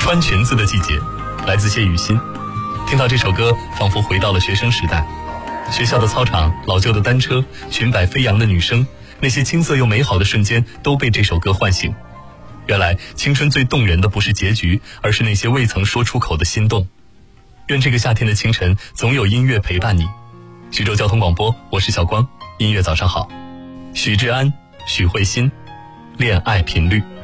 穿裙子的季节，来自谢雨欣。听到这首歌，仿佛回到了学生时代，学校的操场，老旧的单车，裙摆飞扬的女生，那些青涩又美好的瞬间都被这首歌唤醒。原来青春最动人的不是结局，而是那些未曾说出口的心动。愿这个夏天的清晨总有音乐陪伴你。徐州交通广播，我是小光，音乐早上好。许志安、许慧欣，恋爱频率。